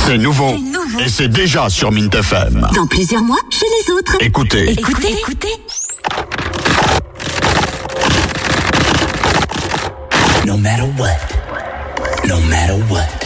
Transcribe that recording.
C'est nouveau. Et c'est déjà sur Mint FM. Dans plusieurs mois, chez les autres. Écoutez. No matter what.